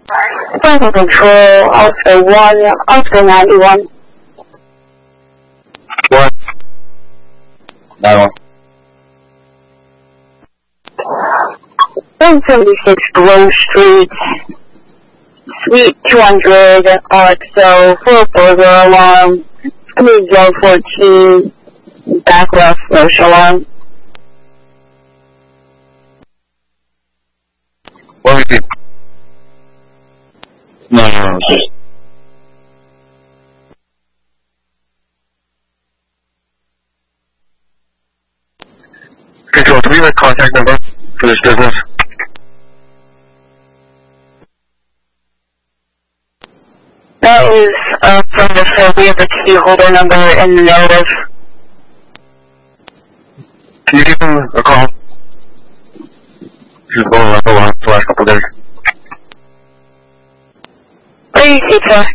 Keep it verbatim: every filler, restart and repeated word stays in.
Central Control, Oscar one, Oscar ninety-one. One. Nine one seventy-six Grove Street, Suite two hundred, R X O, full burger alarm, Speed zone fourteen, back left rush alarm. What is it? No, no, no. Control, do we have a contact number for this business? That is uh, from the show. We have the key holder number in the narrative. Can you give him a call? He's going around the last couple of days. What do you see, sir?